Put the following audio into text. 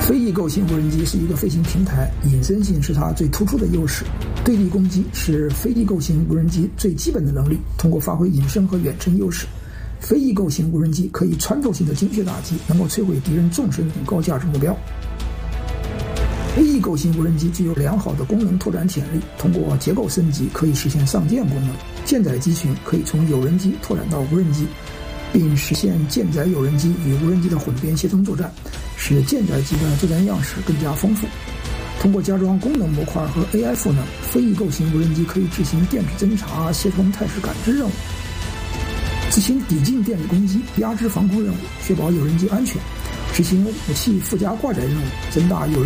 非异构型无人机是一个飞行平台，隐身性是它最突出的优势。对地攻击是非异构型无人机最基本的能力，通过发挥隐身和远程优势，非异构型无人机可以穿透性的精确打击，能够摧毁敌人纵深等高价值目标。非异构型无人机具有良好的功能拓展潜力，通过结构升级可以实现上舰功能，舰载机群可以从有人机拓展到无人机，并实现舰载有人机与无人机的混编协同作战，使舰载机的作战样式更加丰富。通过加装功能模块和 AI 赋能，非异构型无人机可以执行电子侦察、协同态势感知任务，执行抵近电子攻击、压制防空任务，确保有人机安全，执行武器附加挂载任务，增大有人